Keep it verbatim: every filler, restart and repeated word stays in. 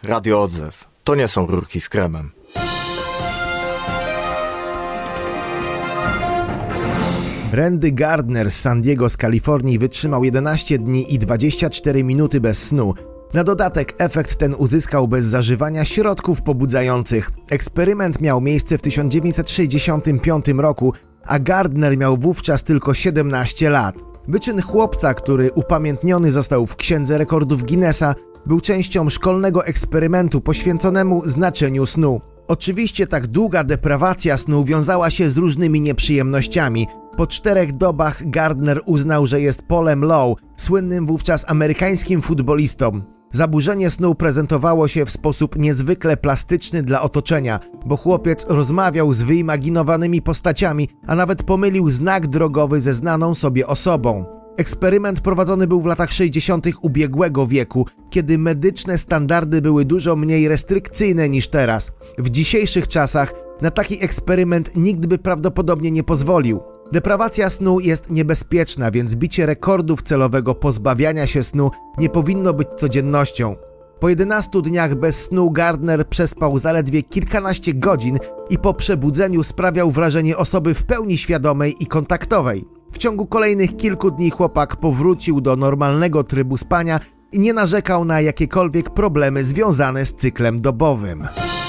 Radio Odzew. To nie są rurki z kremem. Randy Gardner z San Diego z Kalifornii wytrzymał jedenaście dni i dwadzieścia cztery minuty bez snu. Na dodatek efekt ten uzyskał bez zażywania środków pobudzających. Eksperyment miał miejsce w tysiąc dziewięćset sześćdziesiątym piątym roku, a Gardner miał wówczas tylko siedemnaście lat. Wyczyn chłopca, który upamiętniony został w Księdze Rekordów Guinnessa, był częścią szkolnego eksperymentu poświęconemu znaczeniu snu. Oczywiście tak długa deprawacja snu wiązała się z różnymi nieprzyjemnościami. Po czterech dobach Gardner uznał, że jest Paulem Lowe, słynnym wówczas amerykańskim futbolistą. Zaburzenie snu prezentowało się w sposób niezwykle plastyczny dla otoczenia, bo chłopiec rozmawiał z wyimaginowanymi postaciami, a nawet pomylił znak drogowy ze znaną sobie osobą. Eksperyment prowadzony był w latach sześćdziesiątych ubiegłego wieku, kiedy medyczne standardy były dużo mniej restrykcyjne niż teraz. W dzisiejszych czasach na taki eksperyment nikt by prawdopodobnie nie pozwolił. Deprawacja snu jest niebezpieczna, więc bicie rekordów celowego pozbawiania się snu nie powinno być codziennością. Po jedenastu dniach bez snu Gardner przespał zaledwie kilkanaście godzin i po przebudzeniu sprawiał wrażenie osoby w pełni świadomej i kontaktowej. W ciągu kolejnych kilku dni chłopak powrócił do normalnego trybu spania i nie narzekał na jakiekolwiek problemy związane z cyklem dobowym.